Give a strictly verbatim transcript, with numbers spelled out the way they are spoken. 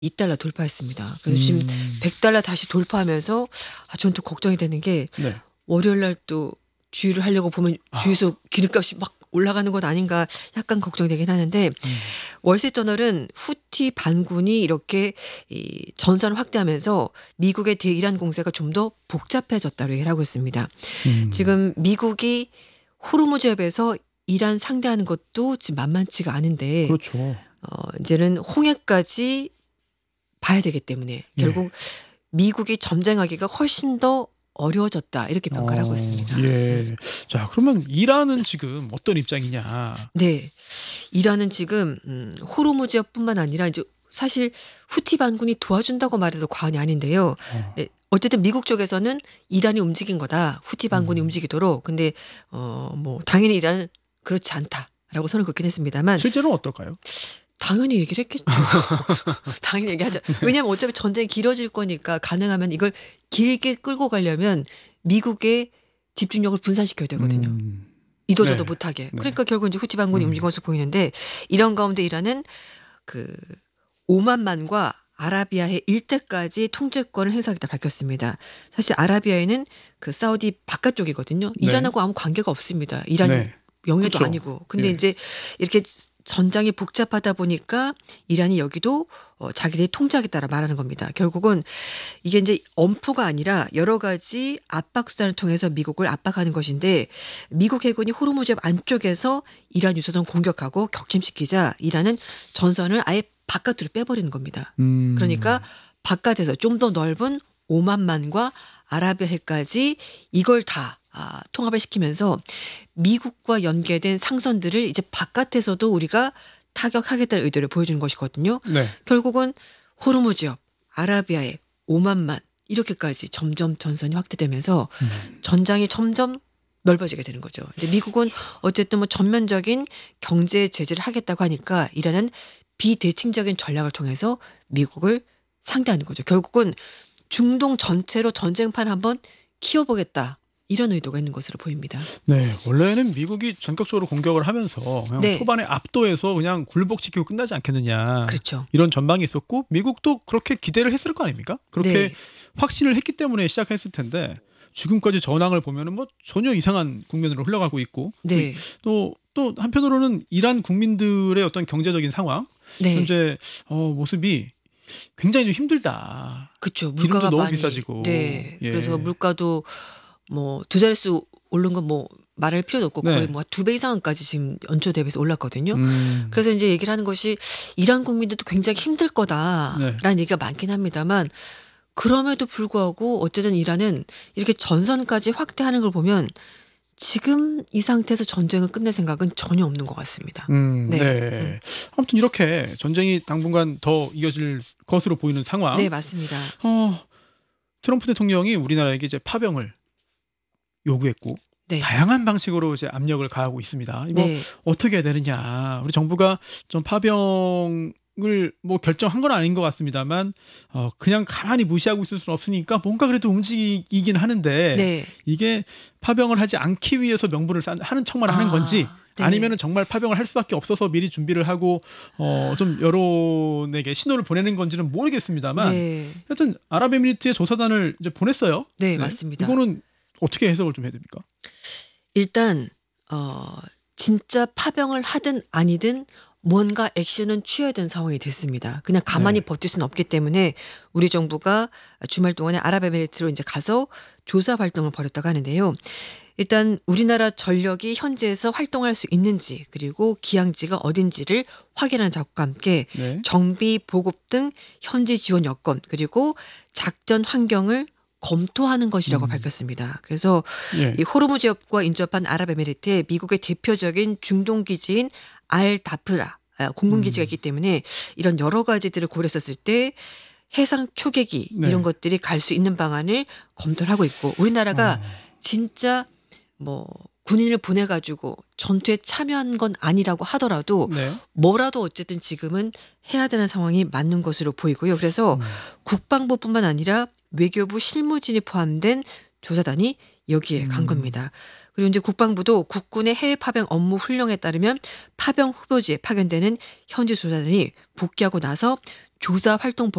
이 달러 돌파했습니다. 그래서 지금 음. 백 달러 다시 돌파하면서 아, 전 또 걱정이 되는 게 네. 월요일 날 또 주유를 하려고 보면 아. 주유소 기름값이 막 올라가는 것 아닌가 약간 걱정되긴 하는데 음. 월스트리트저널은 후티 반군이 이렇게 이 전선을 확대하면서 미국의 대이란 공세가 좀 더 복잡해졌다고 얘기를 하고 있습니다. 음. 지금 미국이 호르무즈해협에서 이란 상대하는 것도 지금 만만치가 않은데 그렇죠. 어, 이제는 홍해까지 봐야 되기 때문에 결국 미국이 전쟁하기가 훨씬 더 어려워졌다 이렇게 평가를 하고 어, 있습니다. 예. 자, 그러면 이란은 지금 어떤 입장이냐? 네, 이란은 지금 음, 호르무즈뿐만 아니라 이제 사실 후티 반군이 도와준다고 말해도 과언이 아닌데요. 어. 네, 어쨌든 미국 쪽에서는 이란이 움직인 거다. 후티 반군이 음. 움직이도록. 근데 어, 뭐 당연히 이란은 그렇지 않다라고 선을 긋긴 했습니다만 실제로는 어떨까요? 당연히 얘기를 했겠죠. 당연히 얘기하죠. 왜냐하면 어차피 전쟁이 길어질 거니까 가능하면 이걸 길게 끌고 가려면 미국의 집중력을 분산시켜야 되거든요. 음. 이도저도 네. 못하게. 네. 그러니까 결국 이제 후티 반군이 음. 움직인 것으로 보이는데 이런 가운데 이란은 그 오만만과 아라비아의 일대까지 통제권을 행사하겠다 밝혔습니다. 사실 아라비아에는 그 사우디 바깥쪽이거든요. 네. 이란하고 아무 관계가 없습니다. 이란 네. 영해도 그쵸. 아니고. 근데 예. 이제 이렇게 전장이 복잡하다 보니까 이란이 여기도 어, 자기들이 통제하겠다라 말하는 겁니다. 결국은 이게 이제 엄포가 아니라 여러 가지 압박 수단을 통해서 미국을 압박하는 것인데 미국 해군이 호르무즈 안쪽에서 이란 유조선 공격하고 격침시키자 이란은 전선을 아예 바깥으로 빼버리는 겁니다. 음. 그러니까 바깥에서 좀 더 넓은 오만만과 아라비아해까지 이걸 다 아, 통합을 시키면서 미국과 연계된 상선들을 이제 바깥에서도 우리가 타격하겠다는 의도를 보여주는 것이거든요. 네. 결국은 호르무즈협, 아라비아해, 오만만 이렇게까지 점점 전선이 확대되면서 음. 전장이 점점 넓어지게 되는 거죠. 이제 미국은 어쨌든 뭐 전면적인 경제 제재를 하겠다고 하니까 이란은 비대칭적인 전략을 통해서 미국을 상대하는 거죠. 결국은 중동 전체로 전쟁판 한번 키워보겠다. 이런 의도가 있는 것으로 보입니다. 네, 원래는 미국이 전격적으로 공격을 하면서 그냥 네. 초반에 압도해서 그냥 굴복시키고 끝나지 않겠느냐. 그렇죠. 이런 전망이 있었고 미국도 그렇게 기대를 했을 거 아닙니까? 그렇게 네. 확신을 했기 때문에 시작했을 텐데 지금까지 전황을 보면은 뭐 전혀 이상한 국면으로 흘러가고 있고 네. 또 또 한편으로는 이란 국민들의 어떤 경제적인 상황 네. 현재 어, 모습이 굉장히 좀 힘들다. 그렇죠. 기름도 물가가 너무 많이 비싸지고. 네. 예. 그래서 물가도 뭐 두 자릿수 오른 건 뭐 말할 필요도 없고 네. 거의 뭐 두 배 이상까지 지금 연초 대비해서 올랐거든요. 음. 그래서 이제 얘기를 하는 것이 이란 국민들도 굉장히 힘들 거다라는 네. 얘기가 많긴 합니다만 그럼에도 불구하고 어쨌든 이란은 이렇게 전선까지 확대하는 걸 보면 지금 이 상태에서 전쟁을 끝낼 생각은 전혀 없는 것 같습니다. 음, 네. 네. 음. 아무튼 이렇게 전쟁이 당분간 더 이어질 것으로 보이는 상황. 네, 맞습니다. 어, 트럼프 대통령이 우리나라에게 이제 파병을 요구했고 네. 다양한 방식으로 이제 압력을 가하고 있습니다. 이거 네. 어떻게 해야 되느냐. 우리 정부가 좀 파병을 뭐 결정한 건 아닌 것 같습니다만 어, 그냥 가만히 무시하고 있을 수는 없으니까 뭔가 그래도 움직이긴 하는데 네. 이게 파병을 하지 않기 위해서 명분을 쌓- 하는 척만 하는 아, 건지 네. 아니면은 정말 파병을 할 수밖에 없어서 미리 준비를 하고 어, 좀 여론에게 신호를 보내는 건지는 모르겠습니다만 네. 하여튼 아랍에미리트의 조사단을 이제 보냈어요. 네, 맞습니다. 이거는 어떻게 해석을 좀 해야 됩니까? 일단 어 진짜 파병을 하든 아니든 뭔가 액션은 취해야 되는 상황이 됐습니다. 그냥 가만히 네. 버틸 수는 없기 때문에 우리 정부가 주말 동안에 아랍에미리트로 이제 가서 조사 활동을 벌였다고 하는데요. 일단 우리나라 전력이 현지에서 활동할 수 있는지 그리고 기항지가 어딘지를 확인하는 작업과 함께 네. 정비, 보급 등 현지 지원 여건 그리고 작전 환경을 검토하는 것이라고 음. 밝혔습니다. 그래서 예. 이 호르무즈협과 인접한 아랍에미리트에 미국의 대표적인 중동 기지인 알 다프라 공군 기지가 음. 있기 때문에 이런 여러 가지들을 고려했었을 때 해상 초계기 네. 이런 것들이 갈 수 있는 방안을 검토를 하고 있고 우리나라가 어. 진짜 뭐 군인을 보내가지고 전투에 참여한 건 아니라고 하더라도 네. 뭐라도 어쨌든 지금은 해야 되는 상황이 맞는 것으로 보이고요. 그래서 음. 국방부뿐만 아니라 외교부 실무진이 포함된 조사단이 여기에 간 음. 겁니다. 그리고 이제 국방부도 국군의 해외 파병 업무 훈령에 따르면 파병 후보지에 파견되는 현지 조사단이 복귀하고 나서 조사 활동